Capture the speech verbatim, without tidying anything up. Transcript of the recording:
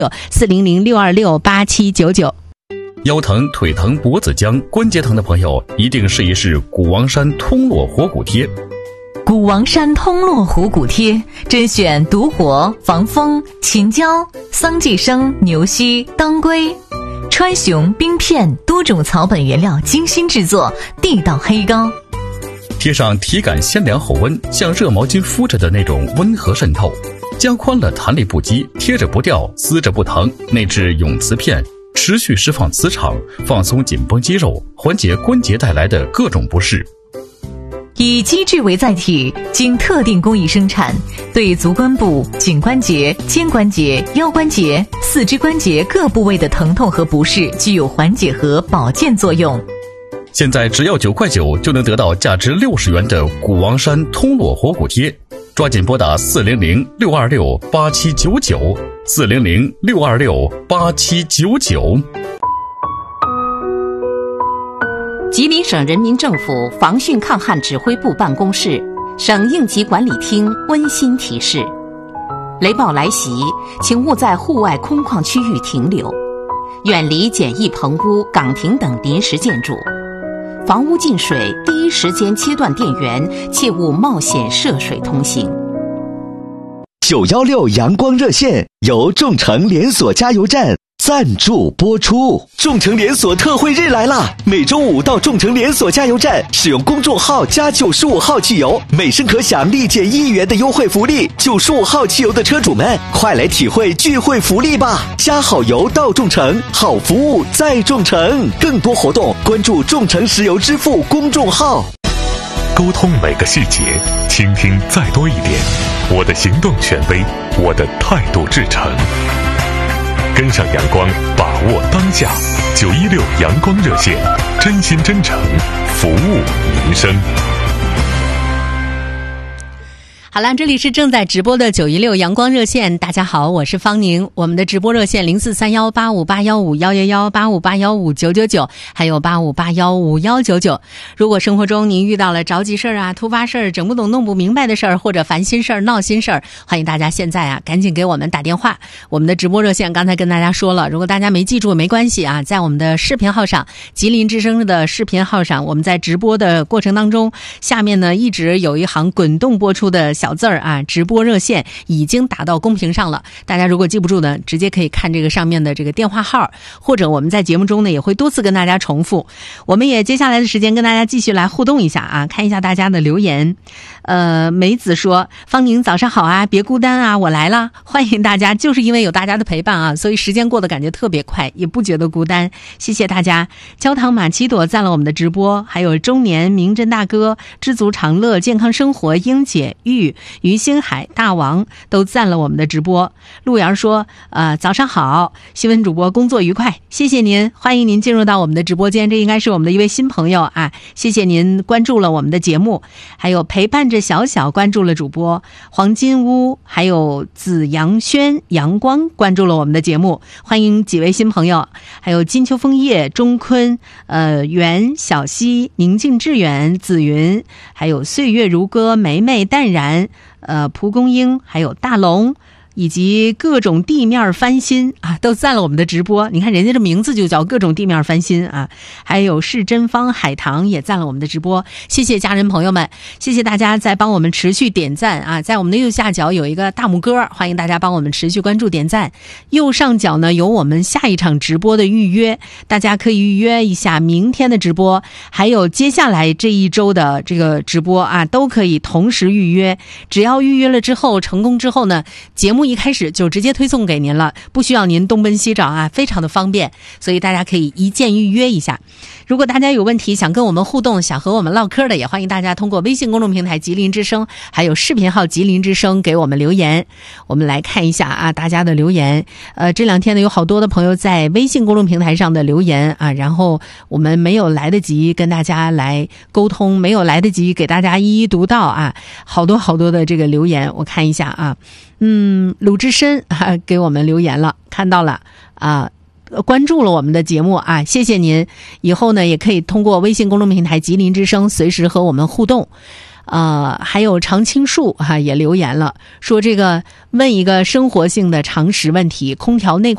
四零零六二六八七九九。 腰疼、腿疼、脖子僵、关节疼的朋友，一定试一试谷王山通络活骨贴。 谷王山通络活骨贴甄选独活、防风、秦椒、桑寄生、牛膝、当归、川芎、冰片多种草本原料精心制作，地道黑膏。 贴上体感鲜凉后温，像热毛巾敷着的那种温和渗透，加宽了弹力不羁，贴着不掉，撕着不疼，内置永磁片，持续释放磁场，放松紧绷肌肉，缓解关节带来的各种不适。 以机制为载体，经特定工艺生产，对足关部、颈关节、肩关节、腰关节、四肢关节各部位的疼痛和不适具有缓解和保健作用。 现在只要九块九就能得到价值六十元的谷王山通络活骨贴，抓紧拨打四零零六二六八七九九，四零零六二六八七九九。 吉林省人民政府防汛抗旱指挥部办公室、省应急管理厅温馨提示：雷暴来袭，请勿在户外空旷区域停留，远离简易棚屋、岗亭等临时建筑。房屋进水，第一时间切断电源，切勿冒险涉水通行。 九一六阳光热线由众诚连锁加油站赞助播出。众诚连锁特惠日来啦！每周五到众诚连锁加油站使用公众号加九十五号汽油，每升可享立减一元的优惠福利。九十五号汽油的车主们，快来体会聚会福利吧！加好油到众诚，好服务在众诚。更多活动关注众诚石油支付公众号。 沟通每个细节，倾听再多一点。我的行动权威，我的态度至诚。跟上阳光，把握当下。九一六阳光热线，真心真诚，服务民生。 好了，这里是正在直播的九一六阳光热线。大家好，我是方宁。我们的直播热线零四三幺八五八幺五幺幺幺八五八幺五九九九，还有八五八幺五幺九九。如果生活中您遇到了着急事儿啊、突发事儿、整不懂、弄不明白的事儿，或者烦心事儿、闹心事儿，欢迎大家现在啊赶紧给我们打电话。我们的直播热线刚才跟大家说了，如果大家没记住没关系啊，在我们的视频号上，吉林之声的视频号上，我们在直播的过程当中，下面呢一直有一行滚动播出的小字儿啊，直播热线已经打到公屏上了。大家如果记不住呢，直接可以看这个上面的这个电话号，或者我们在节目中呢也会多次跟大家重复。我们也接下来的时间跟大家继续来互动一下啊，看一下大家的留言。呃，梅子说：“方宁早上好啊，别孤单啊，我来了，欢迎大家。就是因为有大家的陪伴啊，所以时间过得感觉特别快，也不觉得孤单。谢谢大家。”焦糖马奇朵赞了我们的直播，还有中年名侦大哥、知足常乐、健康生活、英姐、玉、于星海、大王都赞了我们的直播。陆阳说：“呃，早上好，新闻主播工作愉快，谢谢您，欢迎您进入到我们的直播间。这应该是我们的一位新朋友啊，谢谢您关注了我们的节目，还有陪伴着小小关注了主播黄金屋，还有紫阳轩、阳光关注了我们的节目，欢迎几位新朋友，还有金秋枫叶、钟坤、呃袁、小溪、宁静致远、紫云，还有岁月如歌、梅梅、淡然。呃，蒲公英，还有大龙，以及各种地面翻新啊，都赞了我们的直播。你看人家这名字就叫各种地面翻新啊。还有是真芳、海棠也赞了我们的直播，谢谢家人朋友们，谢谢大家在帮我们持续点赞啊。在我们的右下角有一个大拇哥，欢迎大家帮我们持续关注点赞。右上角呢有我们下一场直播的预约，大家可以预约一下明天的直播，还有接下来这一周的这个直播啊，都可以同时预约。只要预约了之后成功之后呢，节目一开始就直接推送给您了，不需要您东奔西找啊，非常的方便，所以大家可以一键预约一下。如果大家有问题想跟我们互动，想和我们唠嗑的，也欢迎大家通过微信公众平台吉林之声，还有视频号吉林之声给我们留言。我们来看一下啊，大家的留言。呃，这两天呢有好多的朋友在微信公众平台上的留言啊，然后我们没有来得及跟大家来沟通，没有来得及给大家一一读到啊，好多好多的这个留言，我看一下啊。嗯，鲁智深啊给我们留言了，看到了啊，关注了我们的节目啊，谢谢您。以后呢也可以通过微信公众平台吉林之声随时和我们互动。呃，还有常青树哈、啊、也留言了，说这个问一个生活性的常识问题，空调内